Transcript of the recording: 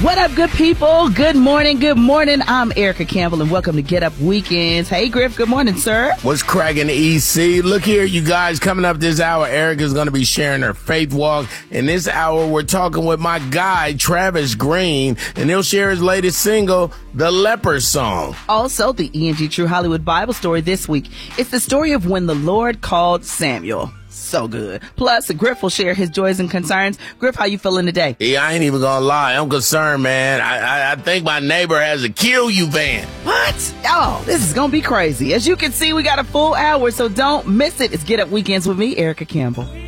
What up, good people? Good morning. Good morning. I'm Erica Campbell, and welcome to Get Up Weekends. Hey, Griff. Good morning, sir. What's cracking, EC? Look here, you guys. Coming up this hour, Erica's going to be sharing her faith walk. In this hour, we're talking with my guy, Travis Green, and he'll share his latest single, The Leper Song. Also, the ENG True Hollywood Bible story this week. It's the story of when the Lord called Samuel. So good. Plus, Griff will share his joys and concerns. Griff, how you feeling today? Yeah, I ain't even gonna lie. I'm concerned, man. I think my neighbor has a kill you van. What? Oh, this is gonna be crazy. As you can see, we got a full hour, so don't miss it. It's Get Up Weekends with me, Erica Campbell.